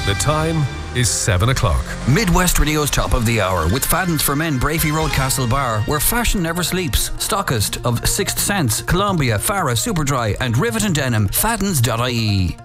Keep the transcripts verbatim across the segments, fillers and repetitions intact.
The time is seven o'clock. Midwest Radio's top of the hour with Fadden's for Men, Brafey Road, Castlebar, where fashion never sleeps. Stockist of Sixth Sense, Columbia, Farah, Superdry and Rivet and Denim. Faddens dot I E.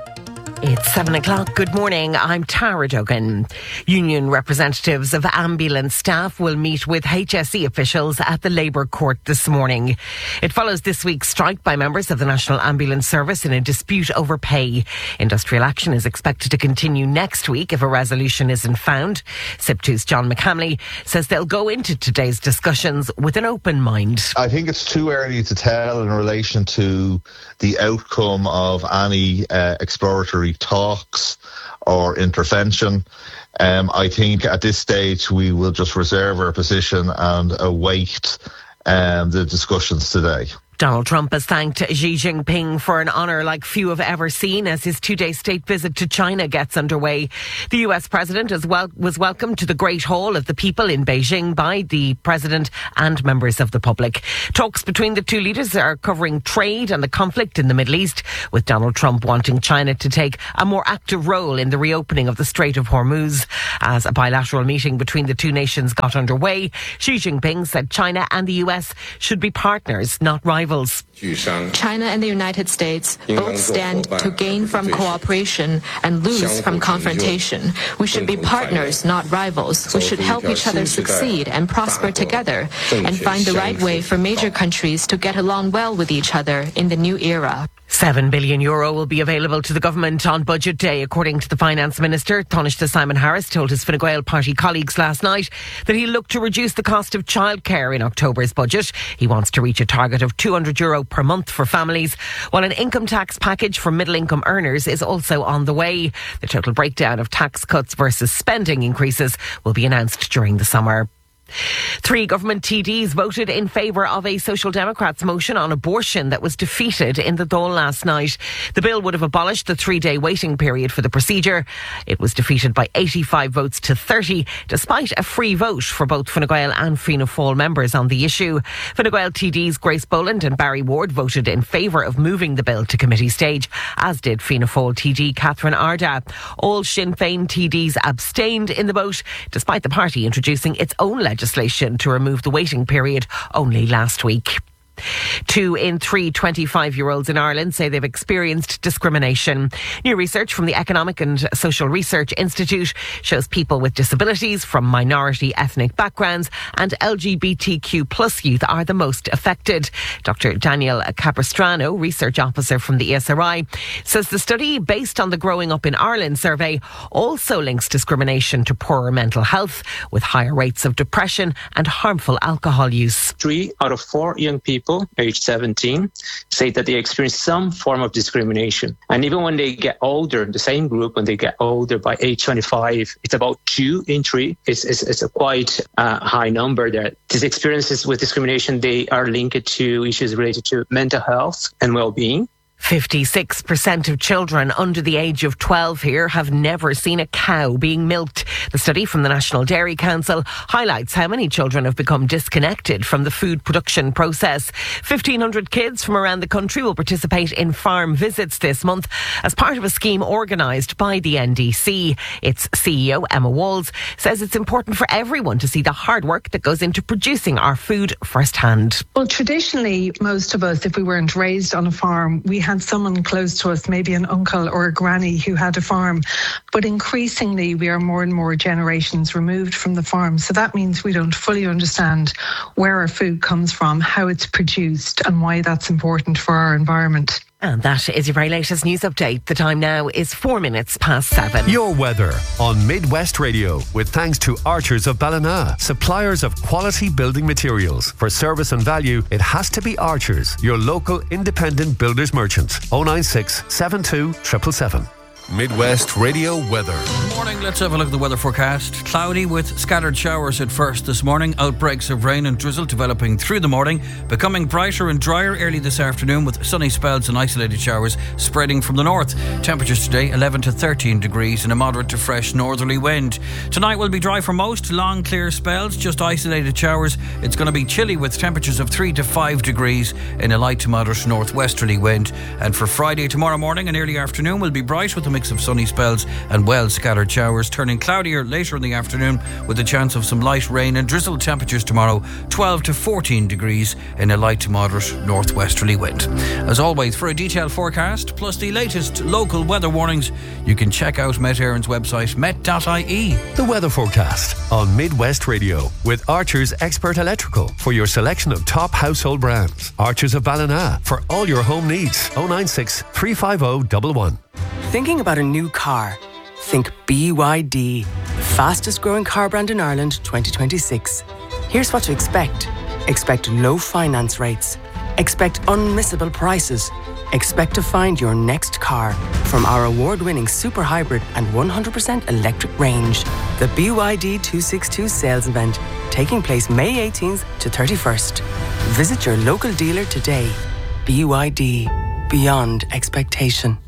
It's seven o'clock. Good morning. I'm Tara Duggan. Union representatives of ambulance staff will meet with H S E officials at the Labour Court this morning. It follows this week's strike by members of the National Ambulance Service in a dispute over pay. Industrial action is expected to continue next week if a resolution isn't found. S I P two's John McCamley says they'll go into today's discussions with an open mind. I think it's too early to tell in relation to the outcome of any uh, exploratory talks or intervention. Um, I think at this stage we will just reserve our position and await um, the discussions today. Donald Trump has thanked Xi Jinping for an honour like few have ever seen as his two-day state visit to China gets underway. The U S president as well was welcomed to the Great Hall of the People in Beijing by the president and members of the public. Talks between the two leaders are covering trade and the conflict in the Middle East, with Donald Trump wanting China to take a more active role in the reopening of the Strait of Hormuz. As a bilateral meeting between the two nations got underway, Xi Jinping said China and the U S should be partners, not rivals. China and the United States both stand to gain from cooperation and lose from confrontation. We should be partners, not rivals. We should help each other succeed and prosper together and find the right way for major countries to get along well with each other in the new era. Seven billion euro will be available to the government on Budget Day, according to the Finance Minister. Taoiseach Simon Harris told his Fine Gael party colleagues last night that he'll look to reduce the cost of childcare in October's budget. He wants to reach a target of two hundred euro per month for families, while an income tax package for middle-income earners is also on the way. The total breakdown of tax cuts versus spending increases will be announced during the summer. Three government T Ds voted in favour of a Social Democrats motion on abortion that was defeated in the Dáil last night. The bill would have abolished the three-day waiting period for the procedure. It was defeated by eighty-five votes to thirty, despite a free vote for both Fine Gael and Fianna Fáil members on the issue. Fine Gael T Ds Grace Boland and Barry Ward voted in favour of moving the bill to committee stage, as did Fianna Fáil T D Catherine Arda. All Sinn Féin T Ds abstained in the vote, despite the party introducing its own legislation legislation to remove the waiting period only last week. Two in three twenty-five-year-olds in Ireland say they've experienced discrimination. New research from the Economic and Social Research Institute shows people with disabilities from minority ethnic backgrounds and L G B T Q plus youth are the most affected. Doctor Daniel Capistrano, research officer from the E S R I, says the study, based on the Growing Up in Ireland survey, also links discrimination to poorer mental health, with higher rates of depression and harmful alcohol use. Three out of four young people aged seventeen say that they experience some form of discrimination. And even when they get older, the same group, when they get older by age twenty-five, it's about two in three. It's, it's, it's a quite uh, high number there. These experiences with discrimination, they are linked to issues related to mental health and well-being. fifty-six percent of children under the age of twelve here have never seen a cow being milked. The study from the National Dairy Council highlights how many children have become disconnected from the food production process. fifteen hundred kids from around the country will participate in farm visits this month as part of a scheme organised by the N D C. Its C E O, Emma Walls, says it's important for everyone to see the hard work that goes into producing our food firsthand. Well, traditionally, most of us, if we weren't raised on a farm, we had someone close to us, maybe an uncle or a granny who had a farm. But increasingly, we are more and more generations removed from the farm. So that means we don't fully understand where our food comes from, how it's produced, and why that's important for our environment. And that is your very latest news update. The time now is four minutes past seven. Your weather on Midwest Radio, with thanks to Archers of Ballina, suppliers of quality building materials. For service and value, it has to be Archers, your local independent builders merchants. oh nine six, seven two, seven seven seven. Midwest Radio weather. Good morning. Let's have a look at the weather forecast. Cloudy with scattered showers at first this morning. Outbreaks of rain and drizzle developing through the morning, becoming brighter and drier early this afternoon with sunny spells and isolated showers spreading from the north. Temperatures today eleven to thirteen degrees and a moderate to fresh northerly wind. Tonight will be dry for most, long clear spells, just isolated showers. It's going to be chilly with temperatures of three to five degrees in a light to moderate northwesterly wind. And for Friday tomorrow morning and early afternoon will be bright with a mix of sunny spells and well scattered showers, turning cloudier later in the afternoon with a chance of some light rain and drizzle. Temperatures tomorrow twelve to fourteen degrees in a light to moderate northwesterly wind. As always, for a detailed forecast plus the latest local weather warnings, you can check out Met Éireann's website met dot I E. The weather forecast on Midwest Radio with Archer's Expert Electrical for your selection of top household brands. Archers of Ballina for all your home needs. oh nine six, three five oh, one one. Thinking about a new car? Think B Y D, the fastest growing car brand in Ireland twenty twenty-six. Here's what to expect. Expect low finance rates. Expect unmissable prices. Expect to find your next car from our award-winning super hybrid and one hundred percent electric range. The B Y D two sixty-two sales event taking place May eighteenth to thirty-first. Visit your local dealer today. B Y D, beyond expectation.